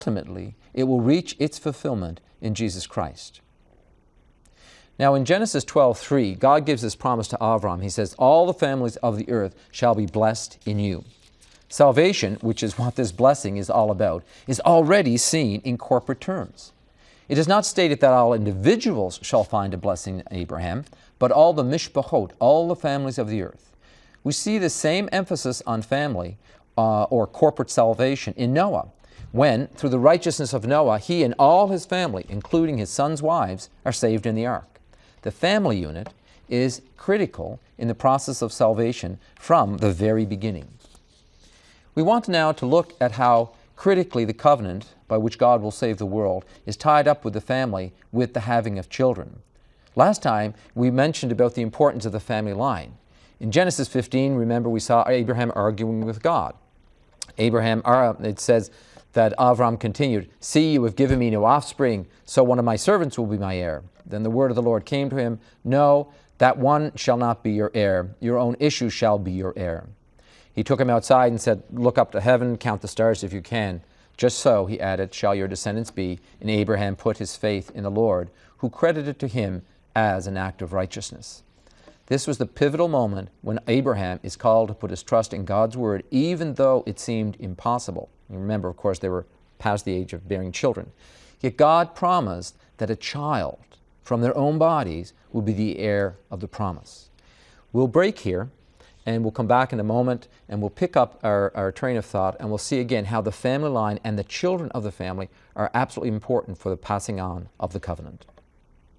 ultimately it will reach its fulfillment in Jesus Christ. Now in Genesis 12:3, God gives this promise to Avram. He says, all the families of the earth shall be blessed in you. Salvation, which is what this blessing is all about, is already seen in corporate terms. It is not stated that all individuals shall find a blessing in Abraham, but all the mishpachot, all the families of the earth. We see the same emphasis on family or corporate salvation in Noah, when, through the righteousness of Noah, he and all his family, including his sons' wives, are saved in the ark. The family unit is critical in the process of salvation from the very beginning. We want now to look at how critically the covenant by which God will save the world is tied up with the family, with the having of children. Last time we mentioned about the importance of the family line. In Genesis 15, remember, we saw Abraham arguing with God. It says that Avram continued, see, you have given me no offspring, so one of my servants will be my heir. Then the word of the Lord came to him, no, that one shall not be your heir. Your own issue shall be your heir. He took him outside and said, look up to heaven, count the stars if you can. Just so, he added, shall your descendants be. And Abraham put his faith in the Lord, who credited to him as an act of righteousness. This was the pivotal moment when Abraham is called to put his trust in God's word, even though it seemed impossible. And remember, of course, they were past the age of bearing children. Yet God promised that a child from their own bodies would be the heir of the promise. We'll break here, and we'll come back in a moment, and we'll pick up our train of thought, and we'll see again how the family line and the children of the family are absolutely important for the passing on of the covenant.